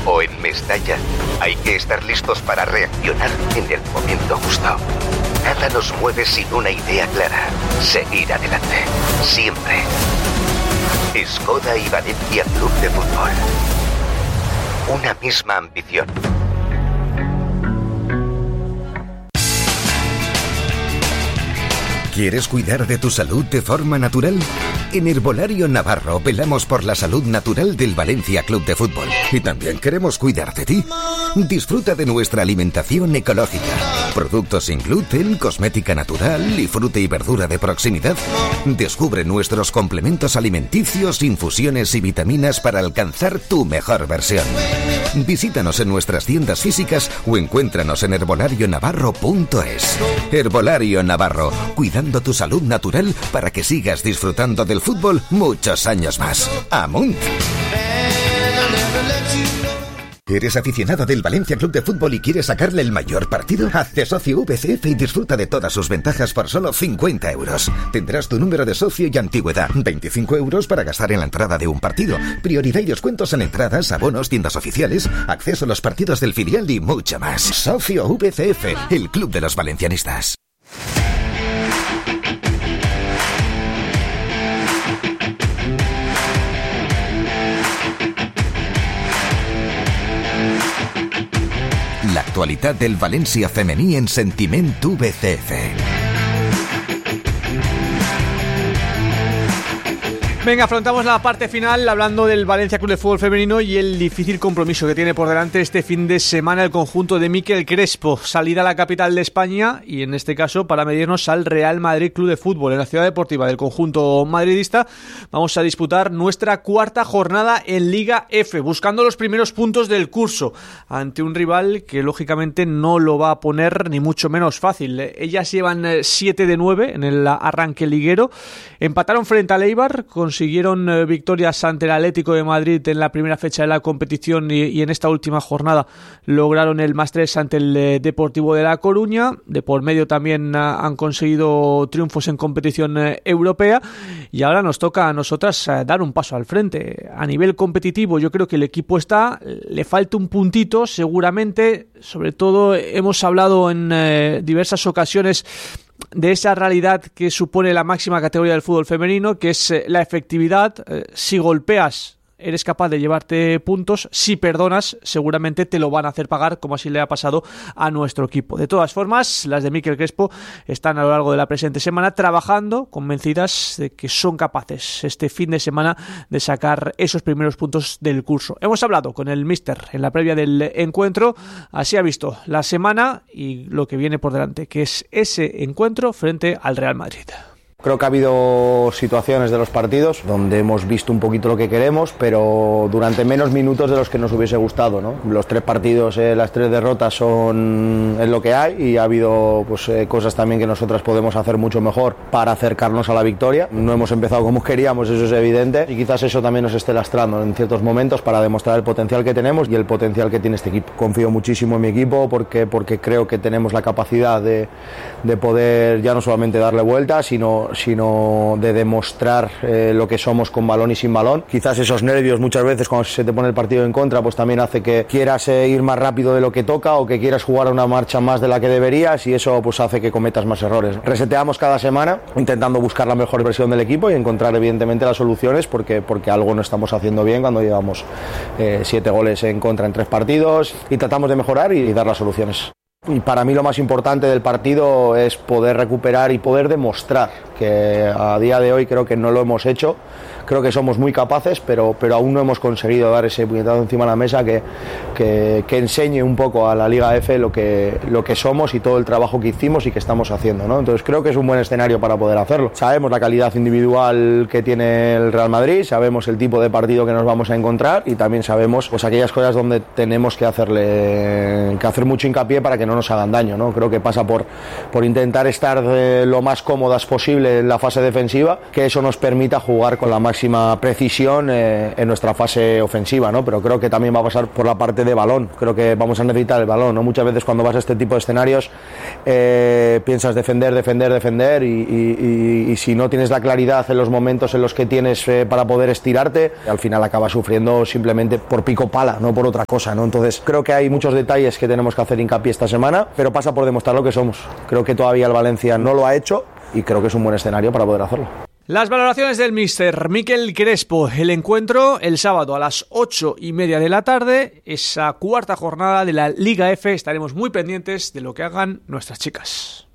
o en Mestalla, hay que estar listos para reaccionar en el momento justo. Nada nos mueve sin una idea clara: seguir adelante, siempre. Skoda y Valencia Club de Fútbol. Una misma ambición. ¿Quieres cuidar de tu salud de forma natural? En Herbolario Navarro velamos por la salud natural del Valencia Club de Fútbol. Y también queremos cuidar de ti. Disfruta de nuestra alimentación ecológica. Productos sin gluten, cosmética natural y fruta y verdura de proximidad. Descubre nuestros complementos alimenticios, infusiones y vitaminas para alcanzar tu mejor versión. Visítanos en nuestras tiendas físicas o encuéntranos en herbolarionavarro.es. Herbolario Navarro, cuidando tu salud natural para que sigas disfrutando del fútbol muchos años más. ¡Amunt! ¿Eres aficionado del Valencia Club de Fútbol y quieres sacarle el mayor partido? Hazte socio VCF y disfruta de todas sus ventajas por solo 50 euros. Tendrás tu número de socio y antigüedad. 25 euros para gastar en la entrada de un partido. Prioridad y descuentos en entradas, abonos, tiendas oficiales, acceso a los partidos del filial y mucho más. Socio VCF, el club de los valencianistas. L'actualitat del València femení en Sentiment VCF. Venga, afrontamos la parte final hablando del Valencia Club de Fútbol femenino y el difícil compromiso que tiene por delante este fin de semana el conjunto de Miquel Crespo. Salida a la capital de España y en este caso para medirnos al Real Madrid Club de Fútbol en la ciudad deportiva del conjunto madridista. Vamos a disputar nuestra cuarta jornada en Liga F, buscando los primeros puntos del curso ante un rival que lógicamente no lo va a poner ni mucho menos fácil. Ellas llevan 7 de 9 en el arranque liguero, empataron frente al Eibar, consiguieron victorias ante el Atlético de Madrid en la primera fecha de la competición y en esta última jornada lograron el +3 ante el Deportivo de La Coruña. De por medio también han conseguido triunfos en competición europea y ahora nos toca a nosotras dar un paso al frente. A nivel competitivo yo creo que el equipo le falta un puntito seguramente, sobre todo hemos hablado en diversas ocasiones de esa realidad que supone la máxima categoría del fútbol femenino, que es la efectividad. Si golpeas, eres capaz de llevarte puntos. Si perdonas, seguramente te lo van a hacer pagar, como así le ha pasado a nuestro equipo. De todas formas, las de Miquel Crespo están a lo largo de la presente semana trabajando, convencidas de que son capaces este fin de semana de sacar esos primeros puntos del curso. Hemos hablado con el míster en la previa del encuentro, así ha visto la semana y lo que viene por delante, que es ese encuentro frente al Real Madrid. Creo que ha habido situaciones de los partidos donde hemos visto un poquito lo que queremos, pero durante menos minutos de los que nos hubiese gustado, ¿no? Los 3 partidos, las 3 derrotas es lo que hay y ha habido cosas también que nosotras podemos hacer mucho mejor para acercarnos a la victoria. No hemos empezado como queríamos, eso es evidente, y quizás eso también nos esté lastrando en ciertos momentos para demostrar el potencial que tenemos y el potencial que tiene este equipo. Confío muchísimo en mi equipo porque creo que tenemos la capacidad de poder ya no solamente darle vuelta, sino de demostrar lo que somos con balón y sin balón. Quizás esos nervios muchas veces cuando se te pone el partido en contra pues también hace que quieras ir más rápido de lo que toca o que quieras jugar una marcha más de la que deberías y eso pues hace que cometas más errores. Reseteamos cada semana intentando buscar la mejor versión del equipo y encontrar evidentemente las soluciones porque algo no estamos haciendo bien cuando llevamos 7 goles en contra en 3 partidos y tratamos de mejorar y dar las soluciones. Y para mí lo más importante del partido es poder recuperar y poder demostrar que a día de hoy creo que no lo hemos hecho. Creo que somos muy capaces, pero aún no hemos conseguido dar ese puñetazo encima de la mesa que enseñe un poco a la Liga F lo que somos y todo el trabajo que hicimos y que estamos haciendo, ¿no? Entonces creo que es un buen escenario para poder hacerlo. Sabemos la calidad individual que tiene el Real Madrid, sabemos el tipo de partido que nos vamos a encontrar y también sabemos pues aquellas cosas donde tenemos que hacer mucho hincapié para que no nos hagan daño, ¿no? Creo que pasa por intentar estar lo más cómodas posible en la fase defensiva, que eso nos permita jugar con la máxima máxima precisión en nuestra fase ofensiva, ¿no? Pero creo que también va a pasar por la parte de balón. Creo que vamos a necesitar el balón, ¿no? Muchas veces cuando vas a este tipo de escenarios piensas defender y si no tienes la claridad en los momentos en los que tienes para poder estirarte, al final acabas sufriendo simplemente por pico pala, no por otra cosa, ¿no? Entonces creo que hay muchos detalles que tenemos que hacer hincapié esta semana, pero pasa por demostrar lo que somos. Creo que todavía el Valencia no lo ha hecho y creo que es un buen escenario para poder hacerlo. Las valoraciones del míster Miquel Crespo. El encuentro el sábado a las 8:30 de la tarde, esa cuarta jornada de la Liga F. Estaremos muy pendientes de lo que hagan nuestras chicas.